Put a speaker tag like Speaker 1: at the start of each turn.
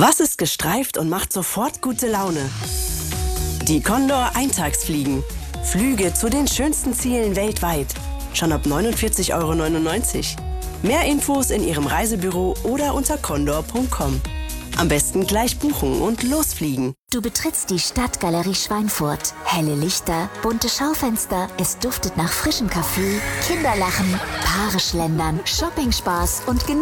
Speaker 1: Was ist gestreift und macht sofort gute Laune? Die Condor Eintagsfliegen. Flüge zu den schönsten Zielen weltweit. Schon ab 49,99 €. Mehr Infos in Ihrem Reisebüro oder unter condor.com. Am besten gleich buchen und losfliegen.
Speaker 2: Du betrittst die Stadtgalerie Schweinfurt. Helle Lichter, bunte Schaufenster, es duftet nach frischem Kaffee, Kinderlachen, Paare schlendern, Shoppingspaß und